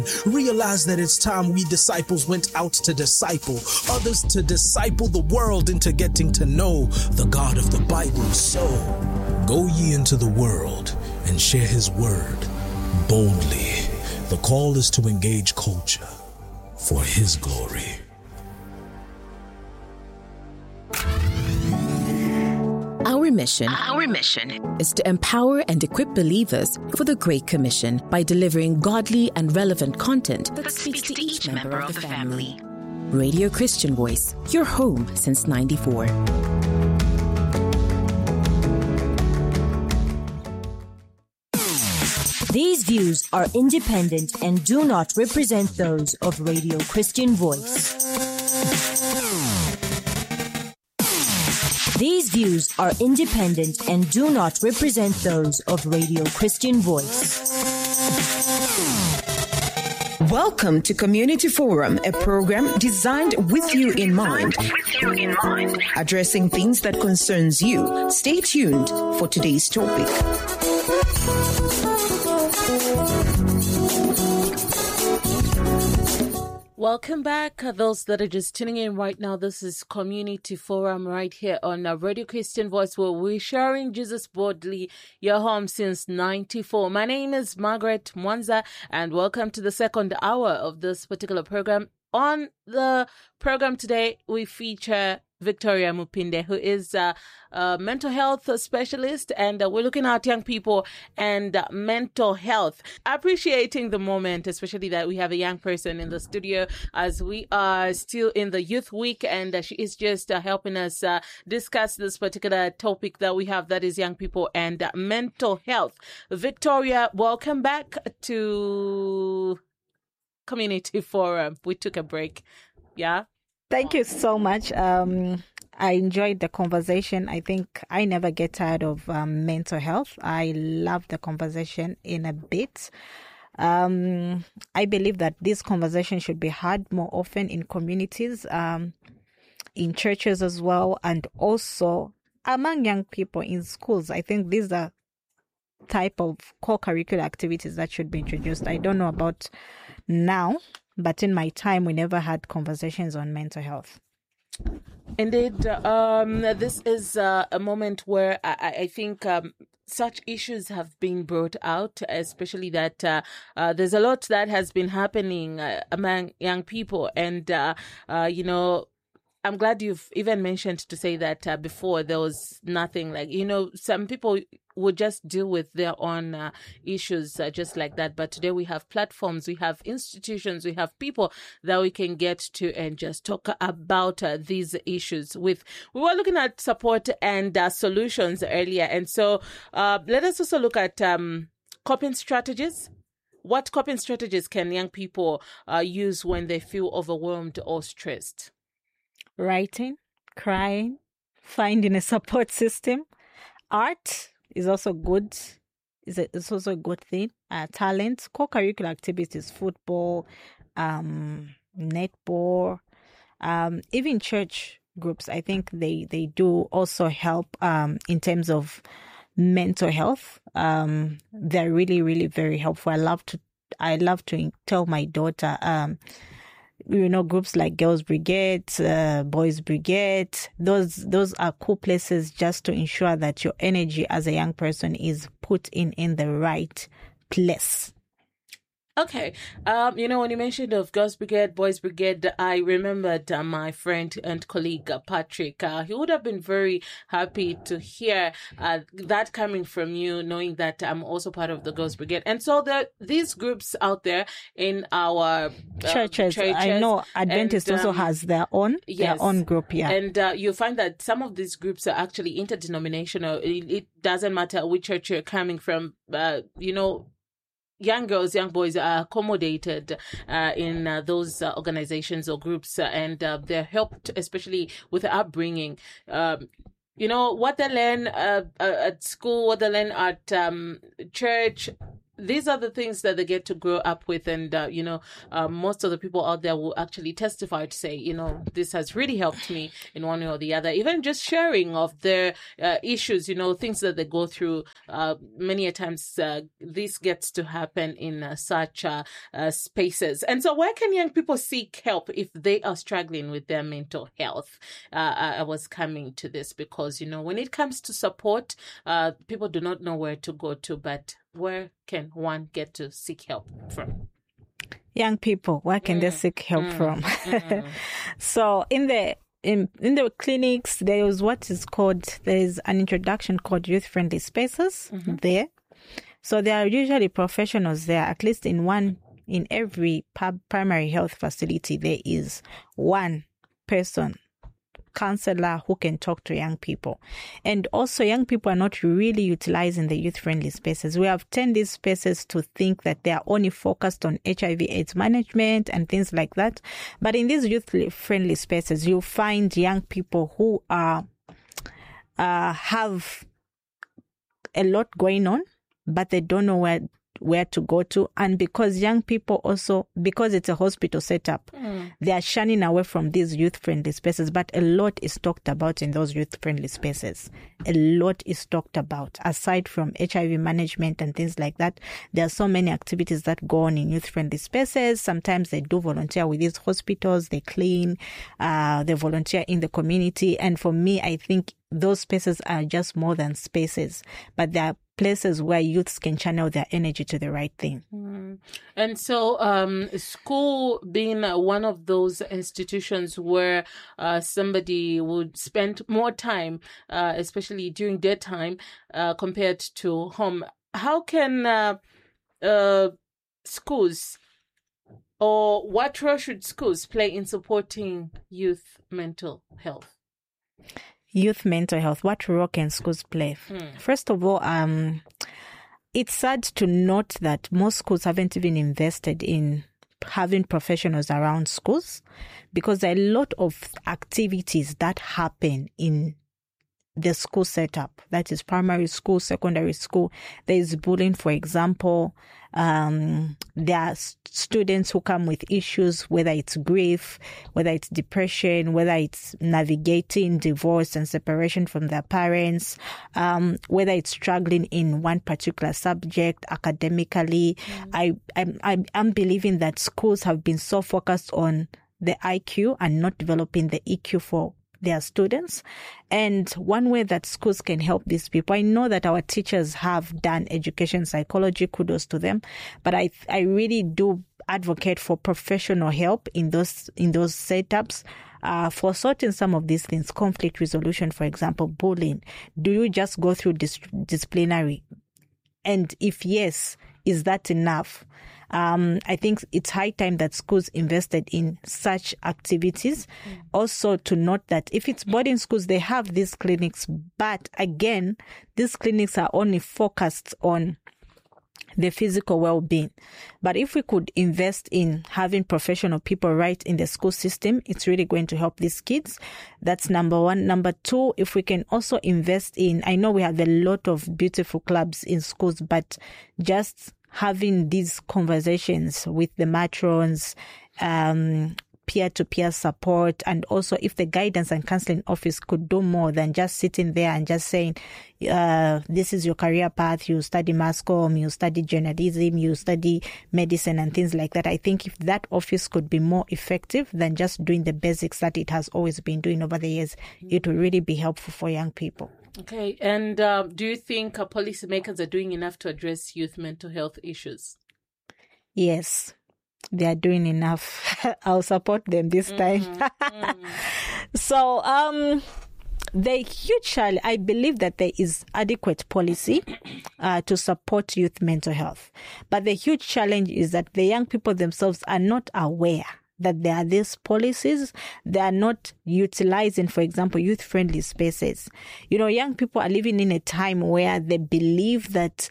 Realize that it's time we disciples went out to disciple others, to disciple the world into getting to know the God of the Bible. So, go ye into the world and share his word boldly. The call is to engage culture for his glory. Our mission is to empower and equip believers for the Great Commission by delivering godly and relevant content that speaks to each member of the family. Radio Christian Voice, your home since '94. These views are independent and do not represent those of Radio Christian Voice. These views are independent and do not represent those of Radio Christian Voice. Welcome to Community Forum, a program designed with you in mind, addressing things that concerns you. Stay tuned for today's topic. Welcome back. Those that are just tuning in right now, this is Community Forum right here on Radio Christian Voice, where we're sharing Jesus boldly, your home since '94. My name is Margaret Mwanza, and welcome to the second hour of this particular program. On the program today, we feature Victoria Mupinde, who is a mental health specialist, and we're looking at young people and mental health. Appreciating the moment, especially that we have a young person in the studio as we are still in the Youth Week, and she is just helping us discuss this particular topic that we have, that is young people and mental health. Victoria, welcome back to Community Forum. We took a break. Yeah. Thank you so much. I enjoyed the conversation. I think I never get tired of mental health. I love the conversation in a bit. I believe that this conversation should be had more often in communities, in churches as well, and also among young people in schools. I think these are type of co-curricular activities that should be introduced. I don't know about now, but in my time, we never had conversations on mental health. Indeed, this is a moment where I think such issues have been brought out, especially that there's a lot that has been happening among young people. And, I'm glad you've even mentioned to say that before there was nothing like, some people would just deal with their own issues just like that. But today we have platforms, we have institutions, we have people that we can get to and just talk about these issues with. We were looking at support and solutions earlier. And so let us also look at coping strategies. What coping strategies can young people use when they feel overwhelmed or stressed? Writing, crying, finding a support system. Art is also good. It's also a good thing. Talent, co-curricular activities, football, netball, even church groups. I think they do also help in terms of mental health. They're really, really very helpful. I love to tell my daughter, groups like Girls Brigade, Boys Brigade, those are cool places just to ensure that your energy as a young person is put in the right place. Okay. When you mentioned of Girls Brigade, Boys Brigade, I remembered my friend and colleague, Patrick. He would have been very happy to hear that coming from you, knowing that I'm also part of the Girls Brigade. And so these groups out there in our churches. I know Adventist also has their own group, yeah. And you find that some of these groups are actually interdenominational. It doesn't matter which church you're coming from, young girls, young boys are accommodated in those organizations or groups, and they're helped, especially with the upbringing. What they learn at school, what they learn at church, these are the things that they get to grow up with. And, most of the people out there will actually testify to say, this has really helped me in one way or the other. Even just sharing of their issues, things that they go through. Many a times this gets to happen in such spaces. And so where can young people seek help if they are struggling with their mental health? I was coming to this because, when it comes to support, people do not know where to go to, but where can one get to seek help from? Young people, where can they seek help from? So in the clinics, there is an introduction called youth-friendly spaces there. So there are usually professionals there, at least in every primary health facility, there is one person, counselor, who can talk to young people. And also young people are not really utilizing the youth-friendly spaces. We have turned these spaces to think that they are only focused on HIV/AIDS management and things like that. But in these youth-friendly spaces, you'll find young people who have a lot going on, but they don't know where to go to. And because young people also, because it's a hospital setup, they are shunning away from these youth-friendly spaces. But a lot is talked about in those youth-friendly spaces. A lot is talked about. Aside from HIV management and things like that, there are so many activities that go on in youth-friendly spaces. Sometimes they do volunteer with these hospitals. They clean, they volunteer in the community. And for me, I think those spaces are just more than spaces, but they are places where youths can channel their energy to the right thing. And so school being one of those institutions where somebody would spend more time, especially during daytime, compared to home. How can schools, or what role should schools play in supporting youth mental health? Youth mental health, what role can schools play? First of all, it's sad to note that most schools haven't even invested in having professionals around schools, because there are a lot of activities that happen in the school setup. That is primary school, secondary school. There is bullying, for example. There are students who come with issues, whether it's grief, whether it's depression, whether it's navigating divorce and separation from their parents, whether it's struggling in one particular subject academically. I'm believing that schools have been so focused on the IQ and not developing the EQ for their students. And one way that schools can help these people, I know that our teachers have done education psychology, kudos to them, but I really do advocate for professional help in those setups for sorting some of these things. Conflict resolution, for example, bullying. Do you just go through disciplinary? And if yes, is that enough? I think it's high time that schools invested in such activities. Also to note that if it's boarding schools, they have these clinics, but again, these clinics are only focused on the physical well-being. But if we could invest in having professional people right in the school system, it's really going to help these kids. That's number one. Number two, if we can also invest in, I know we have a lot of beautiful clubs in schools, but just having these conversations with the matrons, peer-to-peer support, and also if the guidance and counseling office could do more than just sitting there and just saying, this is your career path, you study mass comm, you study journalism, you study medicine and things like that. I think if that office could be more effective than just doing the basics that it has always been doing over the years, it will really be helpful for young people. Okay. And do you think policymakers are doing enough to address youth mental health issues? Yes, they are doing enough. I'll support them this time. So, the huge challenge, I believe that there is adequate policy to support youth mental health. But the huge challenge is that the young people themselves are not aware that there are these policies. They are not utilizing, for example, youth-friendly spaces. You know, young people are living in a time where they believe that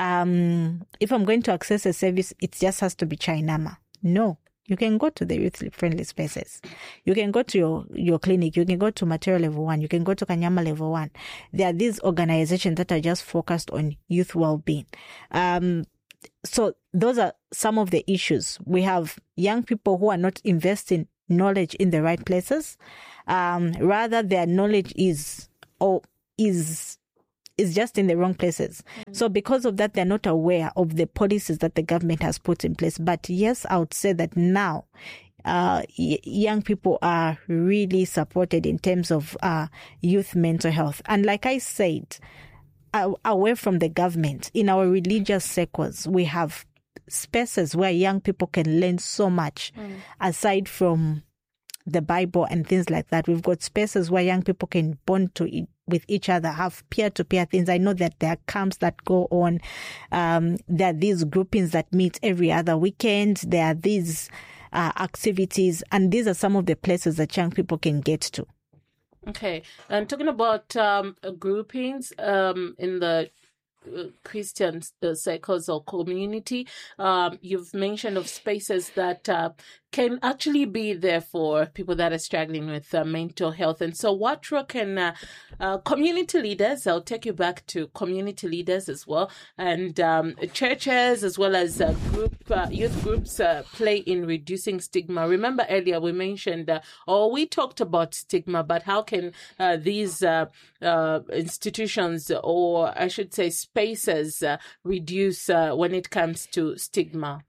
if I'm going to access a service, it just has to be Chainama. No. You can go to the youth-friendly spaces. You can go to your clinic. You can go to Material Level 1. You can go to Kanyama Level 1. There are these organizations that are just focused on youth well-being. So those are some of the issues. We have young people who are not investing knowledge in the right places. Rather, their knowledge is just in the wrong places. So because of that, they're not aware of the policies that the government has put in place. But yes, I would say that now young people are really supported in terms of youth mental health. And like I said, away from the government, in our religious circles, we have spaces where young people can learn so much aside from the Bible and things like that. We've got spaces where young people can bond with each other, have peer-to-peer things. I know that there are camps that go on. There are these groupings that meet every other weekend. There are these activities, and these are some of the places that young people can get to. Okay, and talking about groupings in the Christian circles or community, you've mentioned of spaces that can actually be there for people that are struggling with mental health. And so what role can community leaders, I'll take you back to community leaders as well, and churches as well as youth groups play in reducing stigma? Remember earlier we mentioned, we talked about stigma, but how can these institutions, or I should say spaces, reduce when it comes to stigma?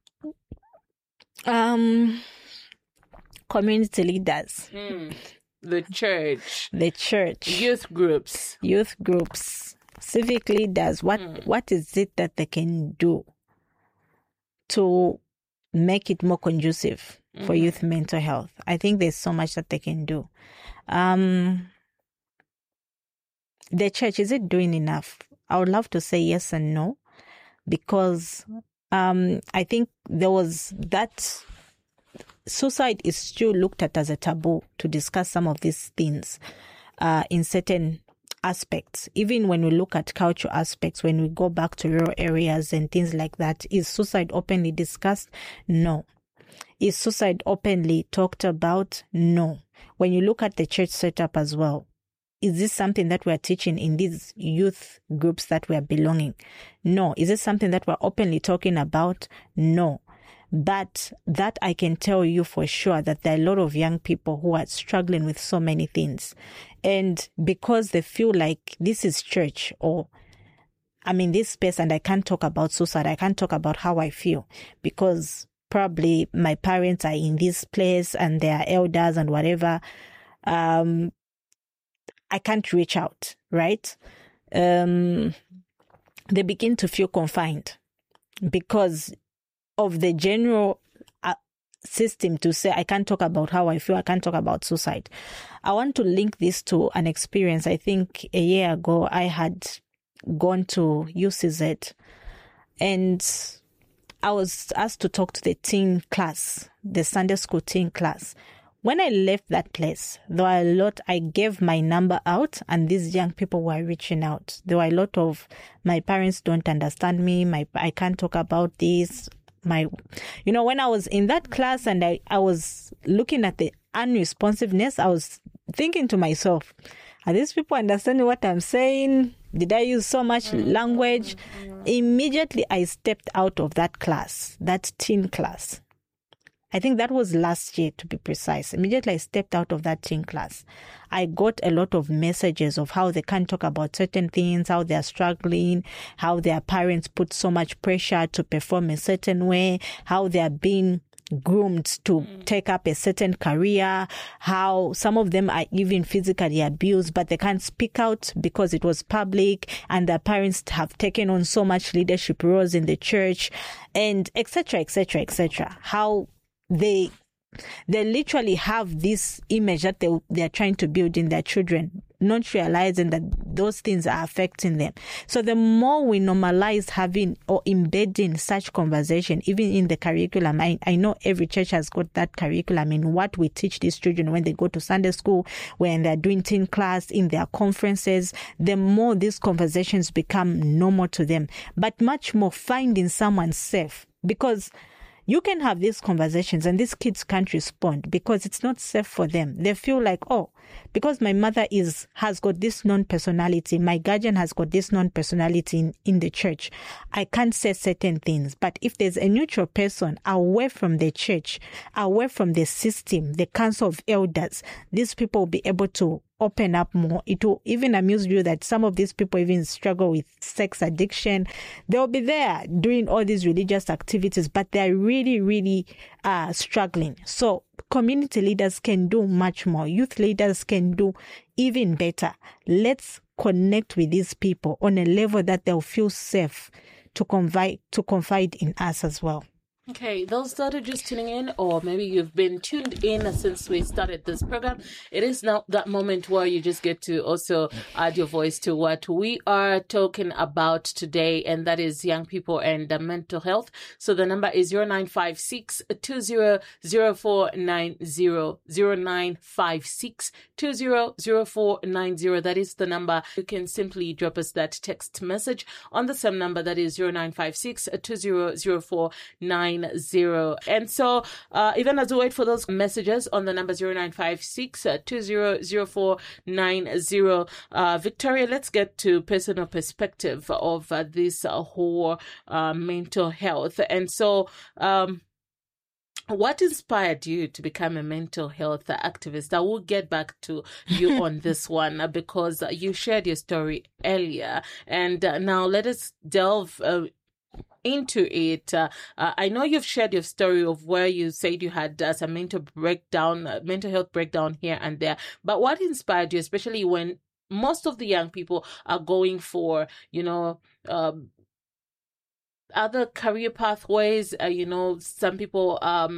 Community leaders, the church, youth groups, civic leaders. What is it that they can do to make it more conducive for youth mental health? I think there's so much that they can do. The church, is it doing enough? I would love to say yes and no, because I think there was that suicide is still looked at as a taboo to discuss some of these things in certain aspects. Even when we look at cultural aspects, when we go back to rural areas and things like that, is suicide openly discussed? No. Is suicide openly talked about? No. When you look at the church setup as well, is this something that we're teaching in these youth groups that we're belonging? No. Is it something that we're openly talking about? No. But that I can tell you for sure that there are a lot of young people who are struggling with so many things. And because they feel like this is church, or I'm in this space and I can't talk about suicide, I can't talk about how I feel, because probably my parents are in this place and they are elders and whatever, I can't reach out, right? They begin to feel confined because of the general system to say, I can't talk about how I feel, I can't talk about suicide. I want to link this to an experience. I think a year ago, I had gone to UCZ and I was asked to talk to the teen class, the Sunday school teen class. When I left that place, there were a lot, I gave my number out and these young people were reaching out. There were a lot of, my parents don't understand me, I can't talk about this. When I was in that class and I was looking at the unresponsiveness, I was thinking to myself, are these people understanding what I'm saying? Did I use so much language? Immediately I stepped out of that class, that teen class. I think that was last year, to be precise. Immediately I stepped out of that teen class. I got a lot of messages of how they can't talk about certain things, how they're struggling, how their parents put so much pressure to perform a certain way, how they're being groomed to take up a certain career, how some of them are even physically abused, but they can't speak out because it was public, and their parents have taken on so much leadership roles in the church, and etc., etc., etc. How they literally have this image that they're trying to build in their children, not realizing that those things are affecting them. So the more we normalize having or embedding such conversation, even in the curriculum, I know every church has got that curriculum in what we teach these children when they go to Sunday school, when they're doing teen class, in their conferences, the more these conversations become normal to them. But much more finding someone safe, because You can have these conversations and these kids can't respond because it's not safe for them. They feel like, oh, because my mother has got this non-personality, my guardian has got this non-personality in the church, I can't say certain things. But if there's a neutral person away from the church, away from the system, the council of elders, these people will be able to open up more. It will even amuse you that some of these people even struggle with sex addiction. They'll be there doing all these religious activities, but they're really, really struggling. So community leaders can do much more. Youth leaders can do even better. Let's connect with these people on a level that they'll feel safe to confide in us as well. Okay, those that are just tuning in, or maybe you've been tuned in since we started this program, it is now that moment where you just get to also add your voice to what we are talking about today, and that is young people and mental health. So the number is 0956-200490, 0956-200490. That is the number. You can simply drop us that text message on the same number, that is 0956-200490. And so even as we wait for those messages on the number 0956-200490, Victoria, let's get to personal perspective of this whole mental health. And so what inspired you to become a mental health activist? I will get back to you on this one because you shared your story earlier. And now let us delve into it. I know you've shared your story of where you said you had some mental health breakdown here and there. But what inspired you, especially when most of the young people are going for, other career pathways, some people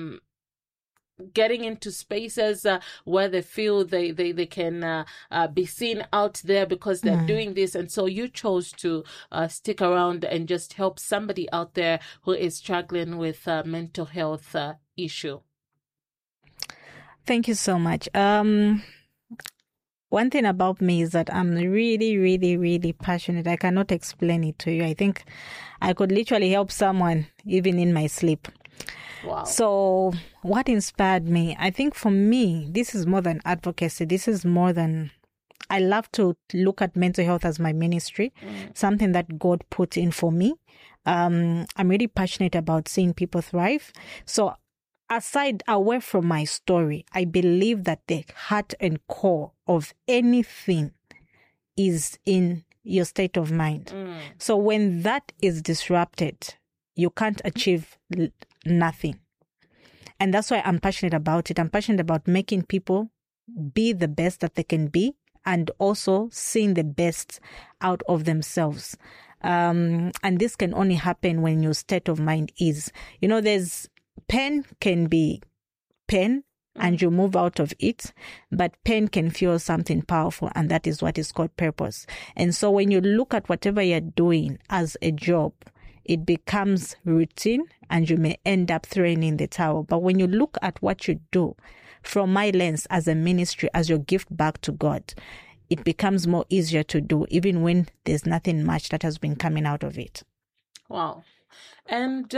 getting into spaces where they feel they can be seen out there because they're doing this. And so you chose to stick around and just help somebody out there who is struggling with mental health issue. Thank you so much. One thing about me is that I'm really, really, really passionate. I cannot explain it to you. I think I could literally help someone even in my sleep. Wow. So what inspired me? I think for me, this is more than advocacy. This is more than, I love to look at mental health as my ministry, something that God put in for me. I'm really passionate about seeing people thrive. So away from my story, I believe that the heart and core of anything is in your state of mind. So when that is disrupted, you can't achieve nothing. And that's why I'm passionate about it. I'm passionate about making people be the best that they can be and also seeing the best out of themselves. And this can only happen when your state of mind is, there's pain can be pain and you move out of it, but pain can feel something powerful, and that is what is called purpose. And so when you look at whatever you're doing as a job, it becomes routine and you may end up throwing in the towel. But when you look at what you do from my lens as a ministry, as your gift back to God, it becomes more easier to do, even when there's nothing much that has been coming out of it. Wow. And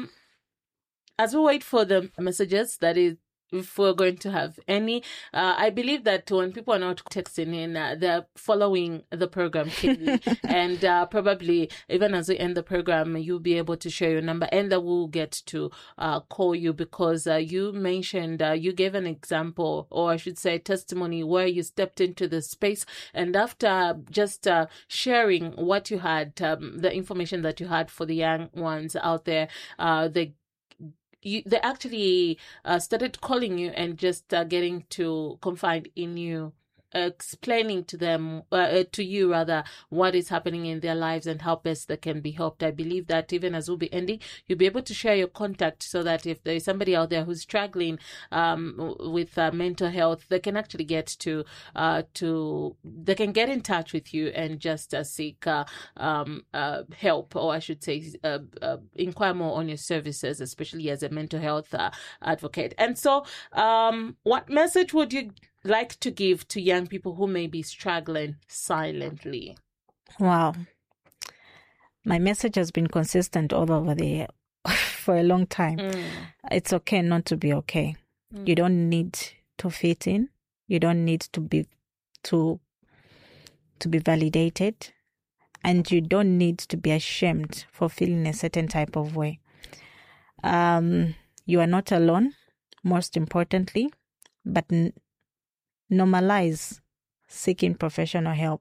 as we wait for the messages, that is, if we're going to have any, I believe that when people are not texting in, they're following the program keenly. And probably even as we end the program, you'll be able to share your number and that we'll get to call you because you mentioned, you gave an example, or I should say testimony, where you stepped into the space and after just sharing what you had, the information that you had for the young ones out there, they actually started calling you and just getting to confide in you, explaining to them, to you rather, what is happening in their lives and how best they can be helped. I believe that even as we'll be ending, you'll be able to share your contact so that if there is somebody out there who's struggling with mental health, they can actually get they can get in touch with you and just seek help, or I should say inquire more on your services, especially as a mental health advocate. And so what message would you like to give to young people who may be struggling silently? Wow. My message has been consistent all over the for a long time. It's okay not to be okay. You don't need to fit in. You don't need to be validated, and you don't need to be ashamed for feeling a certain type of way. You are not alone, most importantly, but normalize seeking professional help.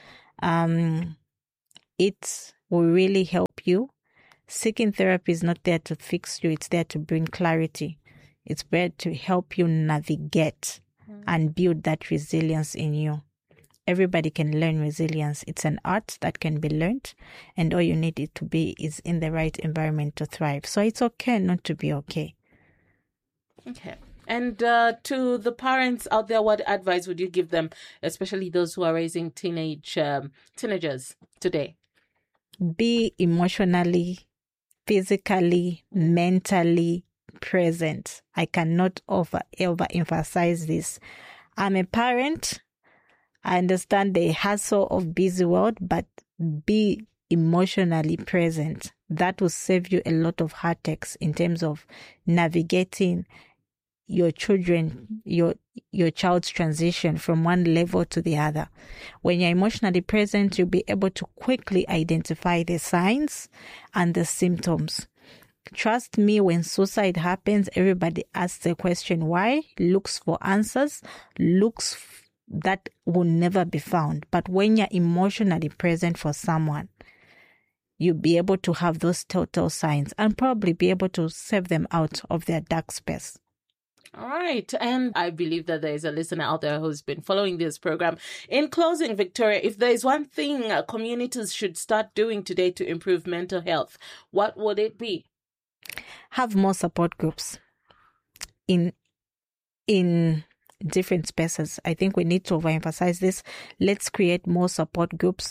It will really help you. Seeking therapy is not there to fix you. It's there to bring clarity. It's there to help you navigate and build that resilience in you. Everybody can learn resilience. It's an art that can be learned, and all you need it to be is in the right environment to thrive. So it's okay not to be okay. Okay. And to the parents out there, what advice would you give them, especially those who are raising teenagers today? Be emotionally, physically, mentally present. I cannot overemphasize this. I'm a parent. I understand the hassle of busy world, but be emotionally present. That will save you a lot of heartaches in terms of navigating your child's transition from one level to the other. When you're emotionally present, you'll be able to quickly identify the signs and the symptoms. Trust me, when suicide happens, everybody asks the question why, looks for answers, that will never be found. But when you're emotionally present for someone, you'll be able to have those telltale signs and probably be able to save them out of their dark space. All right. And I believe that there is a listener out there who's been following this program. In closing, Victoria, if there is one thing communities should start doing today to improve mental health, what would it be? Have more support groups in different spaces. I think we need to overemphasize this. Let's create more support groups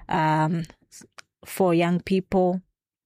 for young people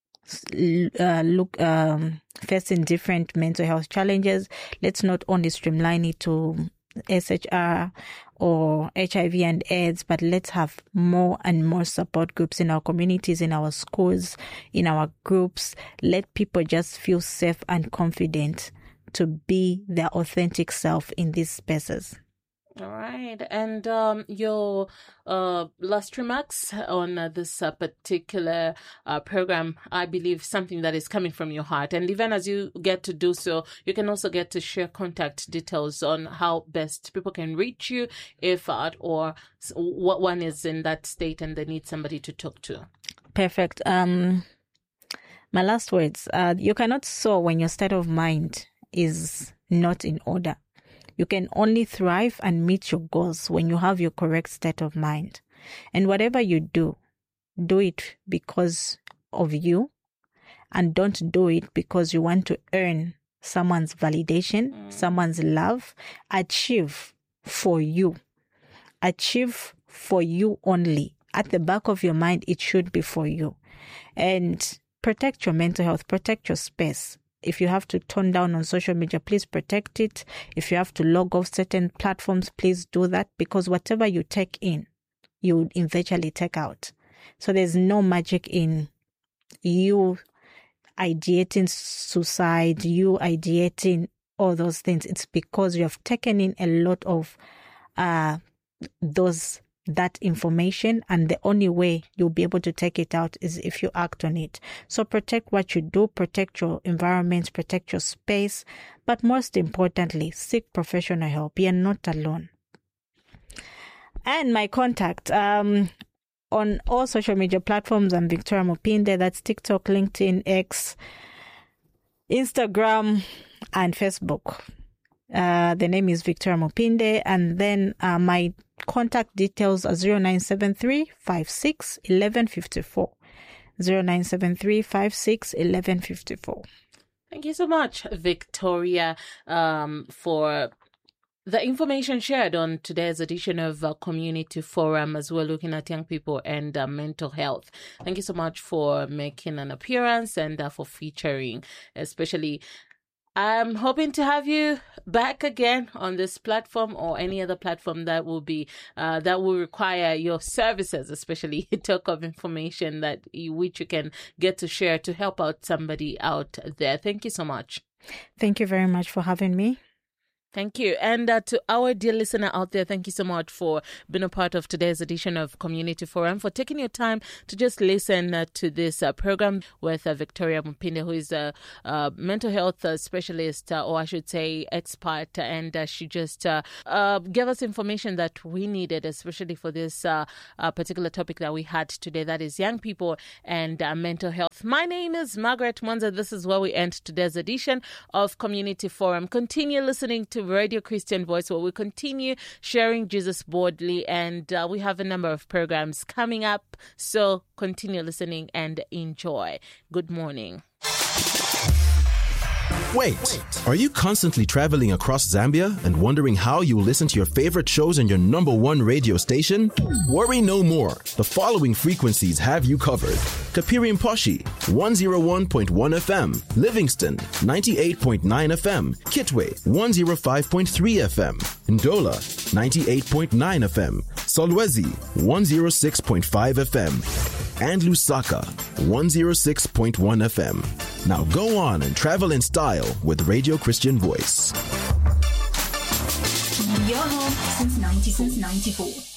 facing different mental health challenges. Let's not only streamline it to SHR or HIV and AIDS, but let's have more and more support groups in our communities, in our schools, in our groups. Let people just feel safe and confident to be their authentic self in these spaces. All right. And your last remarks on this particular program, I believe something that is coming from your heart. And even as you get to do so, you can also get to share contact details on how best people can reach you if or what one is in that state and they need somebody to talk to. Perfect. My last words, you cannot soar when your state of mind is not in order. You can only thrive and meet your goals when you have your correct state of mind. And whatever you do it because of you, and don't do it because you want to earn someone's validation, someone's love. Achieve for you. Achieve for you only. At the back of your mind, it should be for you. And protect your mental health, protect your space. If you have to tone down on social media, please protect it. If you have to log off certain platforms, please do that, because whatever you take in, you would eventually take out. So there's no magic in you ideating suicide, you ideating all those things. It's because you have taken in a lot of that information, and the only way you'll be able to take it out is if you act on it. So protect what you do, protect your environment, protect your space, but most importantly, seek professional help. You're not alone. And my contact on all social media platforms, I'm Victoria Mupinde. That's TikTok, LinkedIn, X, Instagram, and Facebook. The name is Victoria Mupinde, and then my contact details are 0973 56 1154. 0973 56 1154. Thank you so much, Victoria, for the information shared on today's edition of Community Forum, as we're looking at young people and mental health. Thank you so much for making an appearance and for featuring, especially. I'm hoping to have you back again on this platform or any other platform that will be that will require your services, especially talk of information which you can get to share to help out somebody out there. Thank you so much. Thank you very much for having me. Thank you. And to our dear listener out there, thank you so much for being a part of today's edition of Community Forum, for taking your time to just listen to this program with Victoria Mupinde, who is a mental health specialist, or I should say expert. And she just gave us information that we needed, especially for this particular topic that we had today, that is young people and mental health. My name is Margaret Mwanza. This is where we end today's edition of Community Forum. Continue listening to Radio Christian Voice, where we continue sharing Jesus boldly, and we have a number of programs coming up, so continue listening and enjoy. Good morning. Wait, are you constantly traveling across Zambia and wondering how you'll listen to your favorite shows on your number one radio station? Worry no more. The following frequencies have you covered: Kapiri Mposhi, 101.1 FM, Livingston, 98.9 FM, Kitwe, 105.3 FM, Ndola, 98.9 FM, Solwezi, 106.5 FM, and Lusaka, 106.1 FM. Now go on and travel in style with Radio Christian Voice. Your home since 1994.